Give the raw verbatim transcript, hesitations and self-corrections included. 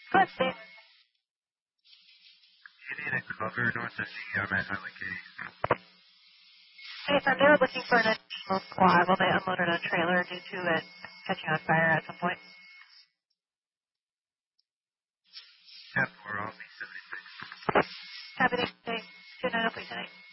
Go ahead, Steve. You need a cover north of the um, at Highway K. Hey, so they were looking for an additional squad while they unloaded a trailer due to it catching on fire at some point. ten four, I'll be seventy-six. Happy to stay. Good night, please, tonight.